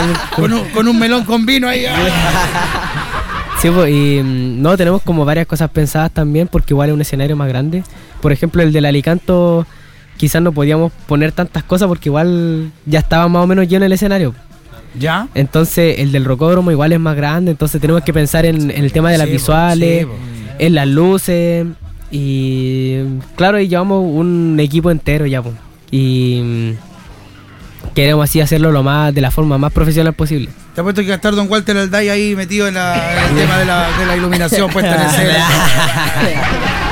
con un melón con vino ahí. Sí, pues, y no, tenemos como varias cosas pensadas también, porque igual es un escenario más grande. Por ejemplo, el del Alicanto, quizás no podíamos poner tantas cosas porque igual ya estaba más o menos lleno el escenario. ¿Ya? Entonces, el del Rocódromo igual es más grande, entonces tenemos que pensar en el tema de las visuales, en las luces, y claro, y llevamos un equipo entero ya, pues. Y queremos así hacerlo de la forma más profesional posible. Te apuesto que va a estar Don Walter Alday ahí metido en el tema de la iluminación puesta en escena.